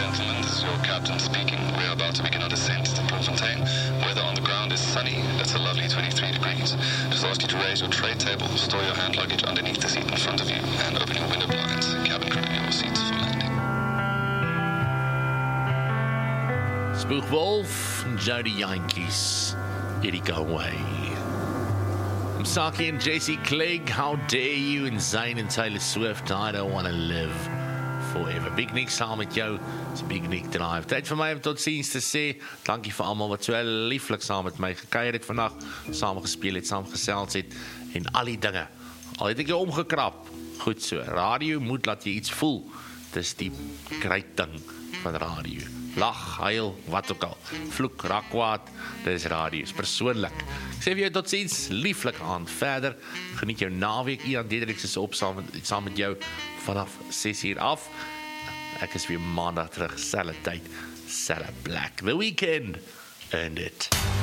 gentlemen, this is your captain speaking. We are about to begin our descent to Bloemfontein. Weather on the ground is sunny. It's a lovely 23 degrees. Just ask you to raise your tray table, store your hand luggage underneath the seat in front of you, and open your window blinds. Cabin crew, your seats for landing. Spoegwolf, Jody Yankees, Erika Way. Msaki and JC Clegg, how dare you, and Zayn and Taylor Swift, I don't want to live forever. Big Nick saam met jou, it's Big Nick Drive. Tyd vir my om tot ziens te sê, dankie vir almal wat so lieflik saam met my gekuier het vandag, saam gespeel het, saam gesels het, en al die dinge. Al het ek jou omgekrap, goed so, radio moet laat jy iets voel, dis die great ding van radio. Lag, huil, wat ook al. Vloek, raakwaad, dis radio, is persoonlik. Ek sê vir jou tot ziens, lieflik aan verder. Geniet jou naweek, Ian Diedericks is op saam met jou vanaf 6 uur af. Ek is weer maandag terug, selfde tyd, selfde plek. The weekend, earned it.